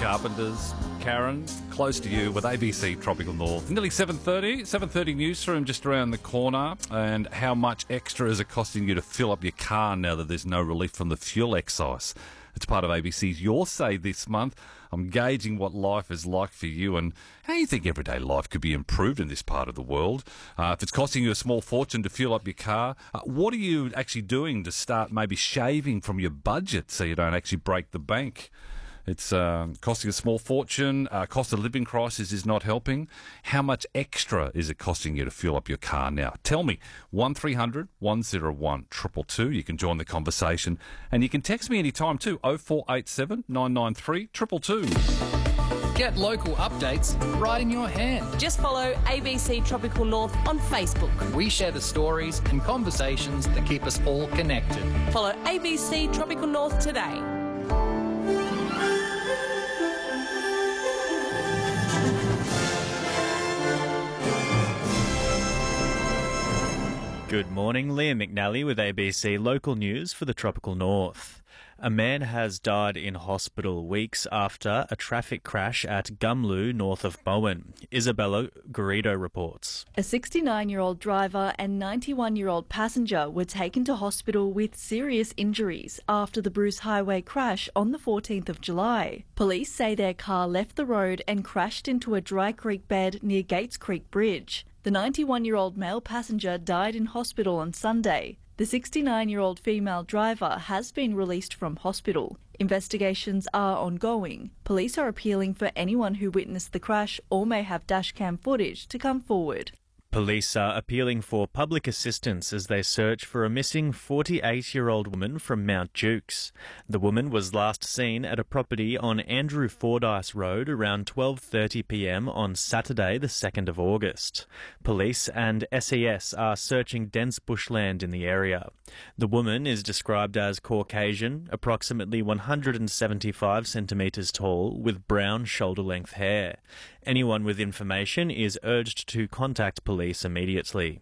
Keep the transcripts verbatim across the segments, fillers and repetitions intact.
Carpenters. Karen, close to you with A B C Tropical North. Nearly seven thirty, seven thirty newsroom just around the corner. And how much extra is it costing you to fill up your car now that there's no relief from the fuel excise? It's part of A B C's Your Say this month. I'm gauging what life is like for you and how you think everyday life could be improved in this part of the world. Uh, if it's costing you a small fortune to fuel up your car, uh, what are you actually doing to start maybe shaving from your budget so you don't actually break the bank? It's uh, costing a small fortune. Uh, cost of living crisis is not helping. How much extra is it costing you to fuel up your car now? Tell me. one three hundred one oh one two two two. You can join the conversation. And you can text me anytime too. oh four eight seven nine nine three two two two. Get local updates right in your hand. Just follow A B C Tropical North on Facebook. We share the stories and conversations that keep us all connected. Follow A B C Tropical North today. Good morning, Liam McNally with A B C Local News for the Tropical North. A man has died in hospital weeks after a traffic crash at Gumlu, north of Bowen. Isabella Garrido reports. A sixty-nine-year-old driver and ninety-one-year-old passenger were taken to hospital with serious injuries after the Bruce Highway crash on the fourteenth of July. Police say their car left the road and crashed into a dry creek bed near Gates Creek Bridge. The ninety-one-year-old male passenger died in hospital on Sunday. The sixty-nine-year-old female driver has been released from hospital. Investigations are ongoing. Police are appealing for anyone who witnessed the crash or may have dashcam footage to come forward. Police are appealing for public assistance as they search for a missing forty-eight-year-old woman from Mount Jukes. The woman was last seen at a property on Andrew Fordyce Road around twelve thirty p m on Saturday the second of August. Police and S E S are searching dense bushland in the area. The woman is described as Caucasian, approximately one hundred seventy-five centimetres tall, with brown shoulder-length hair. Anyone with information is urged to contact police immediately.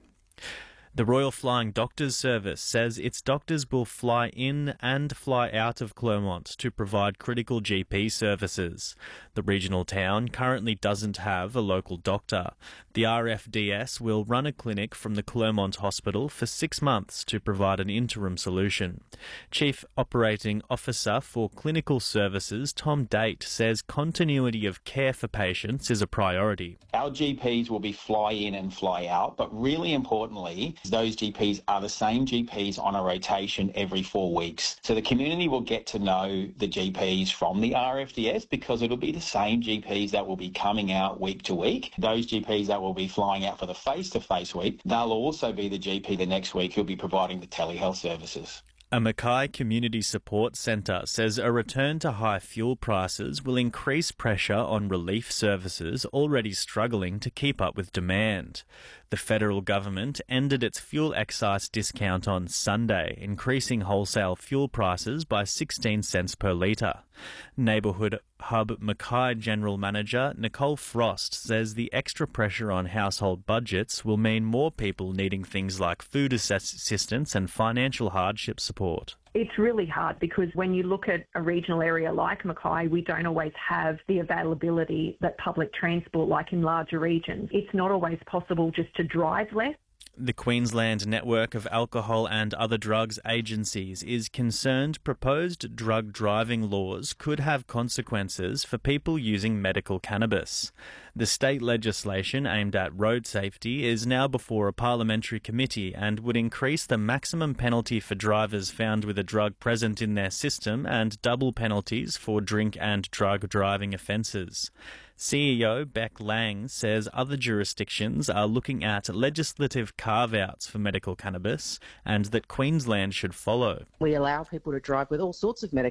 The Royal Flying Doctors Service says its doctors will fly in and fly out of Clermont to provide critical G P services. The regional town currently doesn't have a local doctor. The R F D S will run a clinic from the Clermont Hospital for six months to provide an interim solution. Chief Operating Officer for Clinical Services, Tom Date, says continuity of care for patients is a priority. Our G Ps will be fly in and fly out, but really importantly, those G Ps are the same G Ps on a rotation every four weeks. So the community will get to know the G Ps from the R F D S because it'll be the same G Ps that will be coming out week to week. Those G Ps that will be flying out for the face-to-face week, they'll also be the G P the next week who'll be providing the telehealth services. A Mackay Community Support Centre says a return to high fuel prices will increase pressure on relief services already struggling to keep up with demand. The federal government ended its fuel excise discount on Sunday, increasing wholesale fuel prices by sixteen cents per litre. Neighbourhood Hub Mackay General Manager Nicole Frost says the extra pressure on household budgets will mean more people needing things like food assistance and financial hardship support. It's really hard because when you look at a regional area like Mackay, we don't always have the availability that public transport like in larger regions. It's not always possible just to drive less. The Queensland Network of Alcohol and Other Drugs Agencies is concerned proposed drug driving laws could have consequences for people using medical cannabis. The state legislation aimed at road safety is now before a parliamentary committee and would increase the maximum penalty for drivers found with a drug present in their system and double penalties for drink and drug driving offences. C E O Beck Lang says other jurisdictions are looking at legislative carve-outs for medical cannabis and that Queensland should follow. We allow people to drive with all sorts of medical